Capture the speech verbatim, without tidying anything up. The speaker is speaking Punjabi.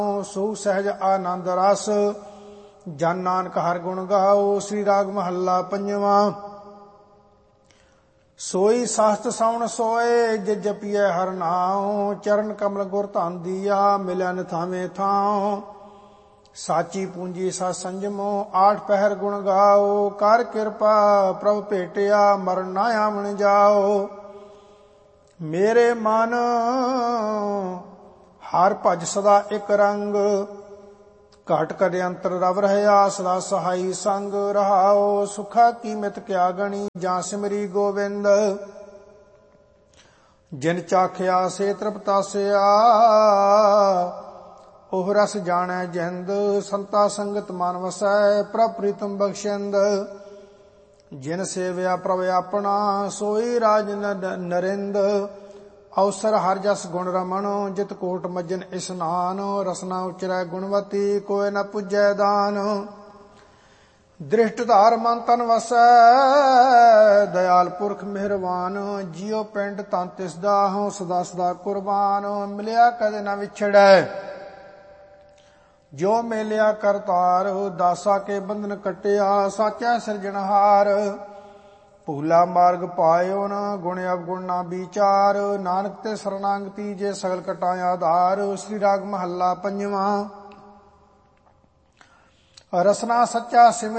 ਸੋ ਸਹਿਜ ਆਨੰਦ ਰਸ। ਜਨ ਨਾਨਕ ਹਰਿ ਗੁਣ ਗਾਓ। ਸ੍ਰੀ ਰਾਗ ਮਹੱਲਾ ਪੰਜਵਾਂ। ਸੋਈ ਸਹਸਤ ਸਾਵਣ ਸੋਏ ਜੇ ਜਪੀਐ ਹਰਿ ਨਾਉ। ਚਰਨ ਕਮਲ ਗੁਰ ਧਨ ਦੀਆ ਮਿਲਿਆ ਨਿਥਾਵੇਂ ਥਾਉ। ਸਾਚੀ ਪੂੰਜੀ ਸਤ ਸੰਜਮੋ ਆਠ ਪਹਿਰ ਗੁਣ ਗਾਓ। ਕਰ ਕਿਰਪਾ ਪ੍ਰਭ ਭੇਟਿਆ ਮਰਨ ਨਾ ਆਵਣ ਜਾਓ। ਮੇਰੇ ਮਨ ਹਰ ਭਜ ਸਦਾ ਇੱਕ ਰੰਗ। ਘਟ ਕਦੇ ਅੰਤਰ ਰਵ ਰਹਿਆ ਸਦਾ ਸਹਾਈ ਸੰਗ ਰਹਾਓ। ਸੁਖਾ ਕੀ ਮਿਤ ਕਿਆ ਗਣੀ ਜਾਂ ਸਿਮਰੀ ਗੋਬਿੰਦ। ਜਿਨ ਚਾਖਿਆ ਸੇ ਤ੍ਰਿਪਤਾਸਿਆ ਉਹ ਰਸ ਜਾਣੈ ਜਿੰਦ। ਸੰਤਾ ਸੰਗਤ ਮਨ ਵਸੈ ਪ੍ਰਭ ਪ੍ਰੀਤਮ ਬਖਸ਼ਿੰਦ। ਜਿਨ ਸੇਵਿਆ ਪ੍ਰਭ ਆਪਣਾ ਸੋਈ ਰਾਜ ਨਰਿੰਦ। ਅਵਸਰ ਹਰ ਜਸ ਗੁਣ ਰਮਣ ਜਿਤ ਕੋਟ ਮੱਜਨ ਇਸਨਾਨ। ਰਸਨਾ ਉਚਰੈ ਗੁਣਵਤੀ ਕੋਇ ਨ ਪੁੱਜੈ ਦਾਨ। ਦ੍ਰਿਸ਼ਟ ਧਾਰ ਮਨ ਤਨ ਵਸੈ ਦਇਆਲ ਪੁਰਖ ਮਿਹਰਬਾਨ। ਜਿਉ ਪਿੰਡ ਤਨ ਤਿਸ ਦਾ ਹਉ ਸਦਾ ਸਦਾ ਕੁਰਬਾਨ। ਮਿਲਿਆ ਕਦੇ ਨ ਵਿਛੜੈ ਜੋ ਮੇਲਿਆ ਕਰਤਾਰ। ਦਾਸਾ ਕੇ ਬੰਧਨ ਕਟਿਆ ਸਾਚਾ ਸਿਰਜਣਹਾਰ। ਭੂਲਾ ਮਾਰਗ ਪਾਇਓ ਨ ਗੁਣ ਅਵਗੁਣ ਨਾ ਵਿਚਾਰ। ਨਾਨਕ ਤੇ ਸਰਨਾਗਤੀ ਜੇ ਸਗਲ ਕਟਾ ਆਧਾਰ। ਸ੍ਰੀ ਰਾਗ ਮਹੱਲਾ ਪੰਜਵਾਂ। ਰਸਨਾ ਸੱਚਾ ਸਿਮਰ